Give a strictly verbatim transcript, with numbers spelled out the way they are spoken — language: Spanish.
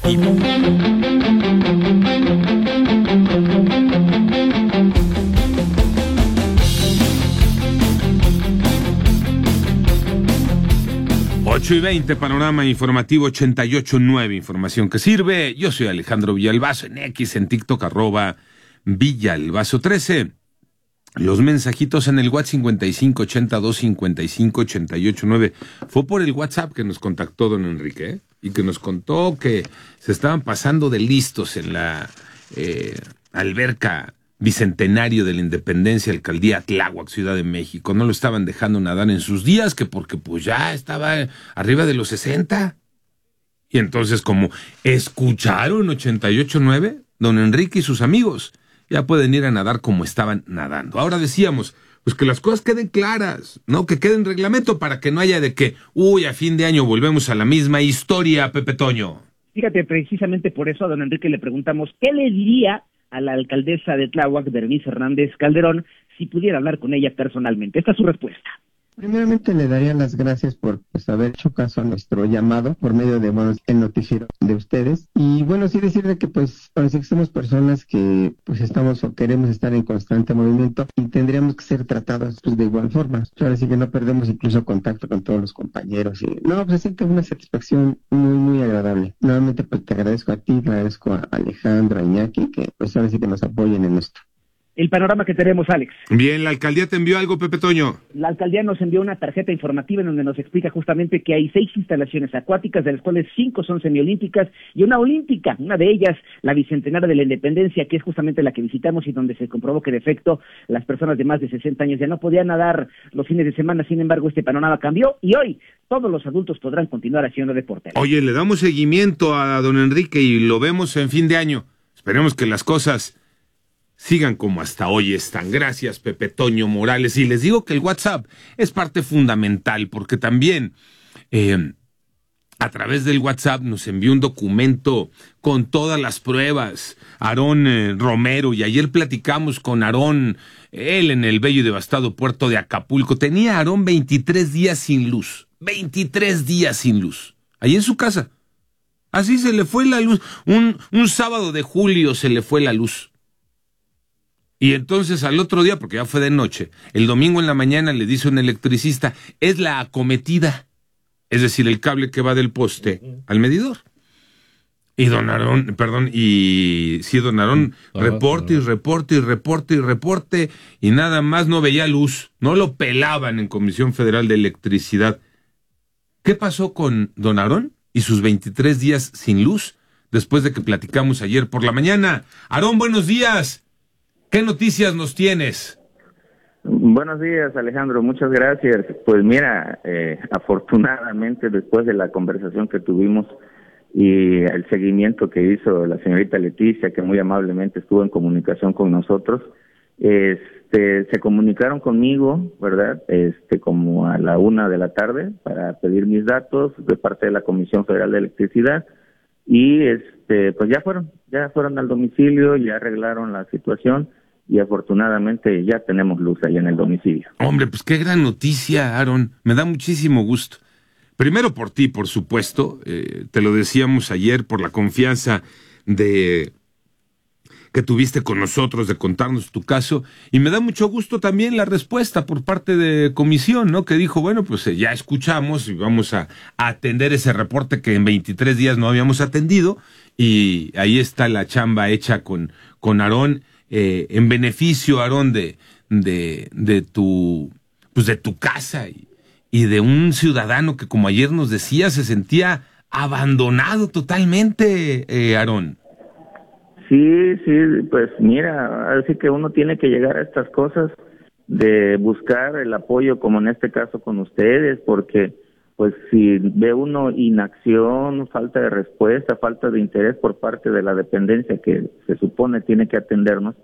informativo. ocho y veinte, panorama informativo ochenta y ocho punto nueve, información que sirve. Yo soy Alejandro Villalbazo, en X, en TikTok, arroba Villalbazo trece. Los mensajitos en el WhatsApp cincuenta y cinco ochenta y dos cincuenta y cinco ochenta y ocho nueve. Fue por el WhatsApp que nos contactó don Enrique, ¿eh? Y que nos contó que se estaban pasando de listos en la eh, alberca bicentenario de la Independencia, alcaldía Tláhuac, Ciudad de México. No lo estaban dejando nadar en sus días, que porque pues ya estaba arriba de los sesenta. Y entonces, como escucharon ochenta y ocho nueve, don Enrique y sus amigos ya pueden ir a nadar como estaban nadando. Ahora decíamos, pues que las cosas queden claras, ¿no? Que queden reglamento para que no haya de que, uy, a fin de año volvemos a la misma historia, Pepe Toño. Fíjate, precisamente por eso a don Enrique le preguntamos qué le diría a la alcaldesa de Tláhuac, Berenice Hernández Calderón, si pudiera hablar con ella personalmente. Esta es su respuesta. Primeramente le daría las gracias por pues, haber hecho caso a nuestro llamado por medio de bueno, el noticiero de ustedes. Y bueno, sí decirle que pues parece que somos personas que pues estamos o queremos estar en constante movimiento y tendríamos que ser tratados pues, de igual forma. Ahora sí que no perdemos incluso contacto con todos los compañeros. Y, no, pues se siente una satisfacción muy, muy agradable. Nuevamente pues te agradezco a ti, te agradezco a Alejandro, a Iñaki, que pues ahora sí que nos apoyen en esto. El panorama que tenemos, Alex. Bien, ¿la alcaldía te envió algo, Pepe Toño? La alcaldía nos envió una tarjeta informativa en donde nos explica justamente que hay seis instalaciones acuáticas, de las cuales cinco son semiolímpicas y una olímpica, una de ellas la Bicentenaria de la Independencia, que es justamente la que visitamos y donde se comprobó que de efecto las personas de más de sesenta años ya no podían nadar los fines de semana. Sin embargo, este panorama cambió y hoy todos los adultos podrán continuar haciendo deporte. Oye, le damos seguimiento a don Enrique y lo vemos en fin de año. Esperemos que las cosas sigan como hasta hoy están. Gracias, Pepe Toño Morales. Y les digo que el WhatsApp es parte fundamental porque también eh, a través del WhatsApp nos envió un documento con todas las pruebas. Aarón eh, Romero, y ayer platicamos con Aarón, él en el bello y devastado puerto de Acapulco. Tenía Aarón veintitrés días sin luz. veintitrés días sin luz. Ahí en su casa. Así se le fue la luz. Un, un sábado de julio se le fue la luz. Y entonces al otro día, porque ya fue de noche, el domingo en la mañana le dice un electricista, es la acometida, es decir, el cable que va del poste al medidor. Y don Aarón, perdón, y sí, don Aarón, reporte y reporte y reporte y reporte, y nada más no veía luz, no lo pelaban en Comisión Federal de Electricidad. ¿Qué pasó con don Aarón y sus veintitrés días sin luz después de que platicamos ayer por la mañana? Aarón, buenos días. ¿Qué noticias nos tienes? Buenos días, Alejandro, muchas gracias. Pues mira, eh, afortunadamente después de la conversación que tuvimos y el seguimiento que hizo la señorita Leticia, que muy amablemente estuvo en comunicación con nosotros, este, se comunicaron conmigo, ¿verdad? Este, como a la una de la tarde para pedir mis datos de parte de la Comisión Federal de Electricidad. Y este pues ya fueron, ya fueron al domicilio, ya arreglaron la situación y afortunadamente ya tenemos luz ahí en el domicilio. Hombre, pues qué gran noticia, Aarón, me da muchísimo gusto. Primero por ti, por supuesto, eh, te lo decíamos ayer, por la confianza de que tuviste con nosotros de contarnos tu caso, y me da mucho gusto también la respuesta por parte de comisión, ¿no? Que dijo, bueno, pues eh, ya escuchamos y vamos a, a atender ese reporte que en veintitrés días no habíamos atendido, y ahí está la chamba hecha con, con Aarón, eh, en beneficio, Aarón, de, de, de tu, pues de tu casa y, y de un ciudadano que, como ayer nos decía, se sentía abandonado totalmente, eh, Aarón. Sí, sí, pues mira, así que uno tiene que llegar a estas cosas de buscar el apoyo, como en este caso con ustedes, porque pues si ve uno inacción, falta de respuesta, falta de interés por parte de la dependencia que se supone tiene que atendernos,